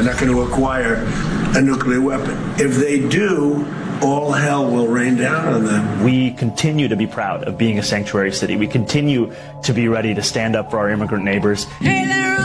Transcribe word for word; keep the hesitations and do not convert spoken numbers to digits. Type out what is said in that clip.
not going to acquire a nuclear weapon. If they do, all hell will rain down on them. We continue to be proud of being a sanctuary city. We continue to be ready to stand up for our immigrant neighbors. Hey there,